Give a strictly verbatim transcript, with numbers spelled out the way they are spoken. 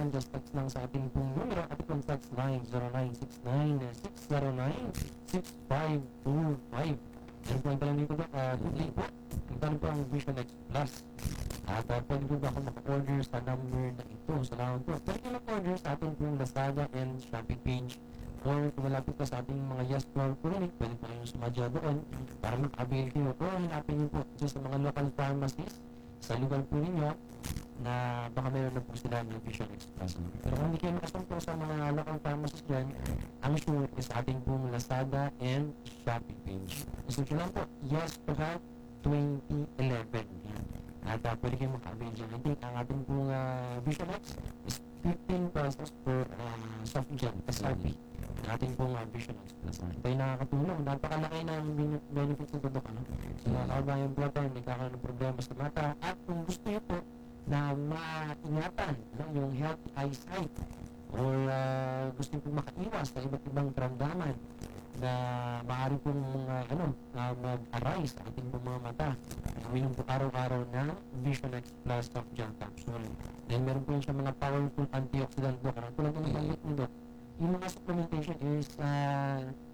just text lang sa ating pong numero at itong text line zero nine six nine six zero nine six five two five. Yan po ang tanong dito, uh, good day po. Magkano po ang Vision X Plus? At uh, pwede po ba ako maka-order sa number na ito? Salamat po. Pwede nyo mag-order sa ating pong Lazada and Shopee page. Or kung malapit ka sa ating mga Yes Store clinic, pwede po kayong sumadya doon para mag-avail kayo. O hanapin nyo po ito sa mga local pharmacies sa lugar po ninyo na baka meron na po sila ng Vision X Plus. Pero kung hindi kayo makasumpo sa mga local pharmacies dyan, ang sure is ating pong Lazada and Shopee page. Isip nyo lang po, Yes to Have twenty eleven. Yan. At uh, pwede kayo maka-avail dyan. I think ang ating pong uh, Vision X is fifteen pesos per uh, soft gel, S R P. Ang ating pong uh, Vision X Plus. Ito ay nakakatulong. Napakalaki ng benefits ng tutok. Ano? So, mga kabayan po tayo, nagkakaroon ng problema sa mata. At kung gusto nyo po na maingatan no, yung healthy eyesight or uh, gusto nyo po makaiwas sa iba't ibang karamdaman na maaari pong mga ano, uh, mag-arise sa ating pong mga mata. Uminom po araw-araw ng Vision X Plus soft gel capsule. Dahil meron po yun siya mga powerful antioxidant, Dok. Tulad ng nabanggit mo, Dok, yung mga supplementation is uh,